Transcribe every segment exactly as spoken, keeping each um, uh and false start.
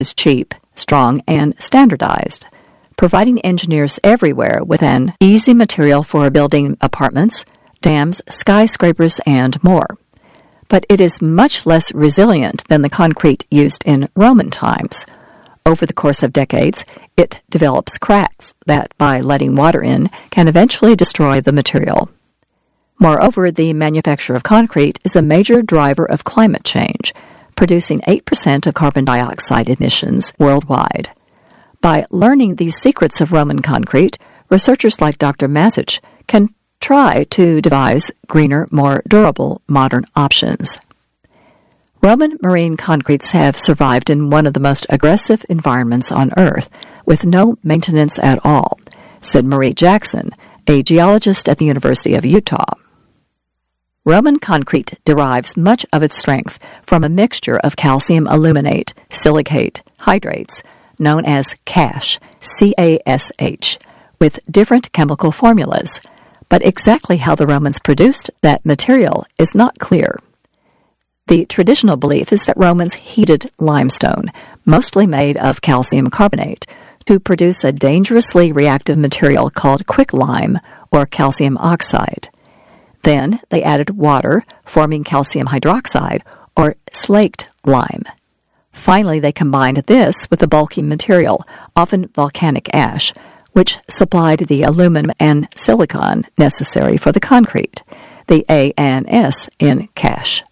is cheap, strong, and standardized, providing engineers everywhere with an easy material for building apartments, dams, skyscrapers, and more. But it is much less resilient than the concrete used in Roman times. Over the course of decades, it develops cracks that, by letting water in, can eventually destroy the material. Moreover, the manufacture of concrete is a major driver of climate change, producing eight percent of carbon dioxide emissions worldwide. By learning the secrets of Roman concrete, researchers like Doctor Masic can try to devise greener, more durable modern options. Roman marine concretes have survived in one of the most aggressive environments on Earth, with no maintenance at all, said Marie Jackson, a geologist at the University of Utah. Roman concrete derives much of its strength from a mixture of calcium aluminate, silicate, hydrates, known as cash, C A S H, with different chemical formulas, but exactly how the Romans produced that material is not clear. The traditional belief is that Romans heated limestone, mostly made of calcium carbonate, to produce a dangerously reactive material called quicklime, or calcium oxide. Then they added water, forming calcium hydroxide, or slaked lime. Finally, they combined this with a bulky material, often volcanic ash, which supplied the aluminum and silicon necessary for the concrete, the A and S in cash.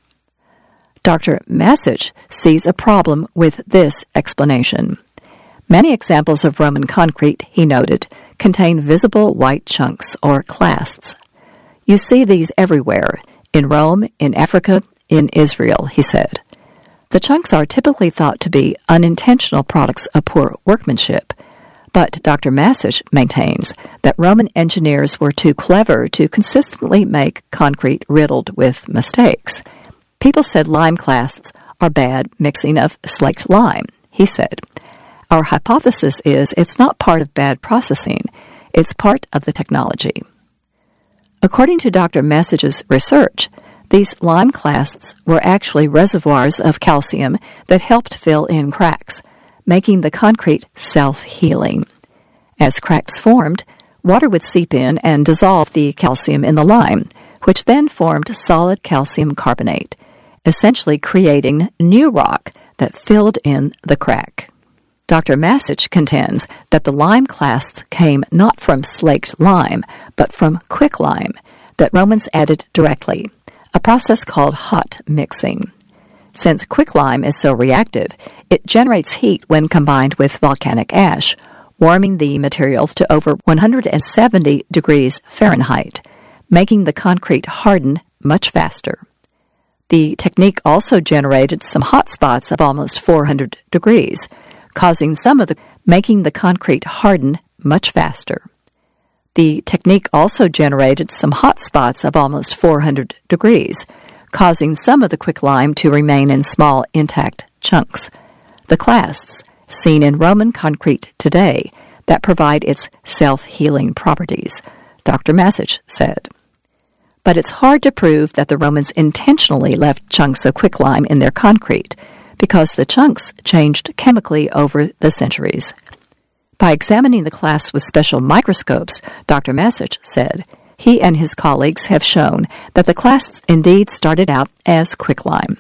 Doctor Masic sees a problem with this explanation. Many examples of Roman concrete, he noted, contain visible white chunks or clasts. You see these everywhere, in Rome, in Africa, in Israel, he said. The chunks are typically thought to be unintentional products of poor workmanship, but Doctor Masic maintains that Roman engineers were too clever to consistently make concrete riddled with mistakes. People said lime clasts are bad mixing of slaked lime, he said. Our hypothesis is it's not part of bad processing, it's part of the technology. According to Doctor Masic's research, these lime clasts were actually reservoirs of calcium that helped fill in cracks, making the concrete self-healing. As cracks formed, water would seep in and dissolve the calcium in the lime, which then formed solid calcium carbonate, essentially creating new rock that filled in the crack. Doctor Masic contends that the lime clasts came not from slaked lime, but from quicklime that Romans added directly, a process called hot mixing. Since quicklime is so reactive, it generates heat when combined with volcanic ash, warming the material to over one hundred seventy degrees Fahrenheit, making the concrete harden much faster. The technique also generated some hot spots of almost four hundred degrees, causing some of the making the concrete harden much faster. The technique also generated some hot spots of almost four hundred degrees, causing some of the quicklime to remain in small, intact chunks. The clasts, seen in Roman concrete today, that provide its self-healing properties, Doctor Masic said. But it's hard to prove that the Romans intentionally left chunks of quicklime in their concrete, because the chunks changed chemically over the centuries. By examining the clasts with special microscopes, Doctor Masic said, he and his colleagues have shown that the clasts indeed started out as quicklime.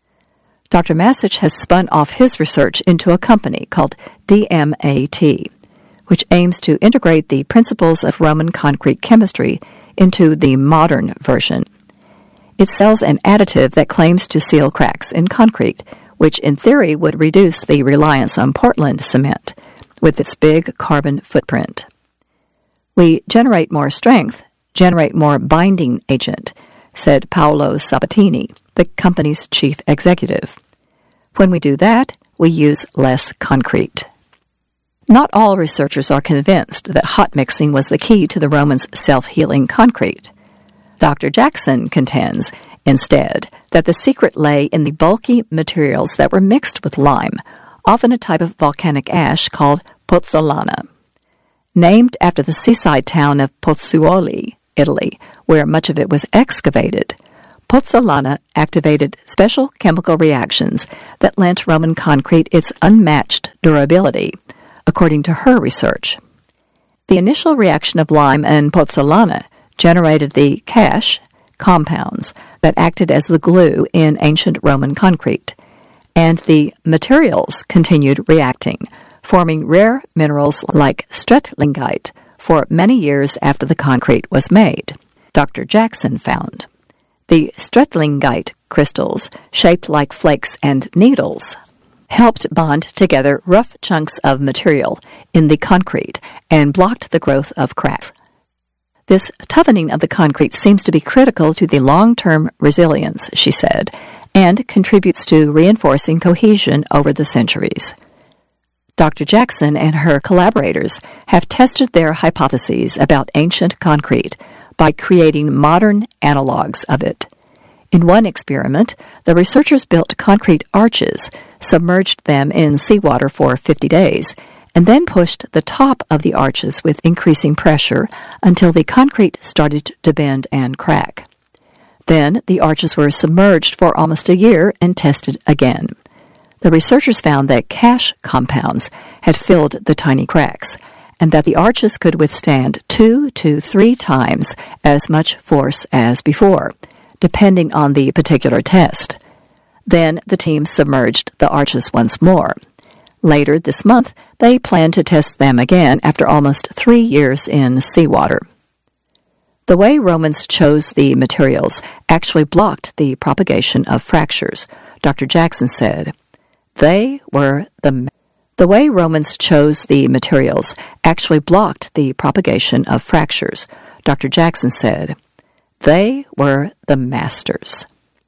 Doctor Masic has spun off his research into a company called D M A T, which aims to integrate the principles of Roman concrete chemistry into the modern version. It sells an additive that claims to seal cracks in concrete, which in theory would reduce the reliance on Portland cement with its big carbon footprint. We generate more strength, generate more binding agent, said Paolo Sabatini, the company's chief executive. When we do that, we use less concrete. Not all researchers are convinced that hot mixing was the key to the Romans' self-healing concrete. Doctor Jackson contends, instead, that the secret lay in the bulky materials that were mixed with lime, often a type of volcanic ash called pozzolana. Named after the seaside town of Pozzuoli, Italy, where much of it was excavated, Pozzolana activated special chemical reactions that lent Roman concrete its unmatched durability, according to her research. The initial reaction of lime and pozzolana generated the cash compounds that acted as the glue in ancient Roman concrete, and the materials continued reacting, forming rare minerals like strettlingite for many years after the concrete was made, Doctor Jackson found. The strettlingite crystals, shaped like flakes and needles, helped bond together rough chunks of material in the concrete and blocked the growth of cracks. This toughening of the concrete seems to be critical to the long-term resilience, she said, and contributes to reinforcing cohesion over the centuries. Doctor Jackson and her collaborators have tested their hypotheses about ancient concrete by creating modern analogs of it. In one experiment, the researchers built concrete arches, submerged them in seawater for fifty days, and then pushed the top of the arches with increasing pressure until the concrete started to bend and crack. Then the arches were submerged for almost a year and tested again. The researchers found that cash compounds had filled the tiny cracks, and that the arches could withstand two to three times as much force as before, depending on the particular test. Then the team submerged the arches once more. Later this month, they plan to test them again after almost three years in seawater. The way Romans chose the materials actually blocked the propagation of fractures, Doctor Jackson said. They were the The way Romans chose the materials actually blocked the propagation of fractures, Doctor Jackson said. They were the masters.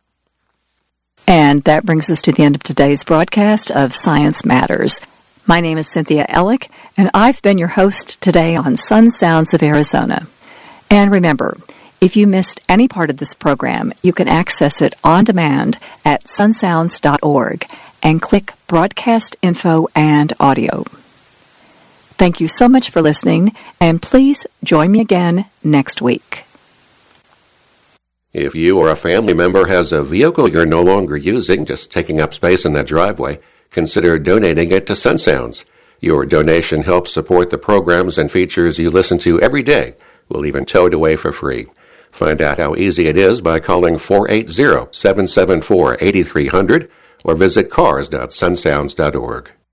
And that brings us to the end of today's broadcast of Science Matters. My name is Cynthia Ellick, and I've been your host today on Sun Sounds of Arizona. And remember, if you missed any part of this program, you can access it on demand at sun sounds dot org and click Broadcast Info and Audio. Thank you so much for listening, and please join me again next week. If you or a family member has a vehicle you're no longer using, just taking up space in that driveway, consider donating it to Sun Sounds. Your donation helps support the programs and features you listen to every day. We'll even tow it away for free. Find out how easy it is by calling four eight zero, seven seven four, eight three zero zero or visit cars dot sun sounds dot org.